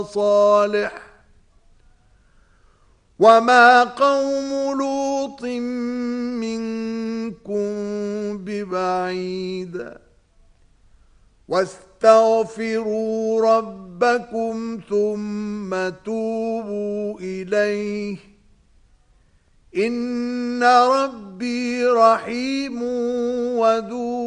صالح وما قوم لوط منكم ببعيد واستغفروا ربكم ثم توبوا إليه إن ربي رحيم ودود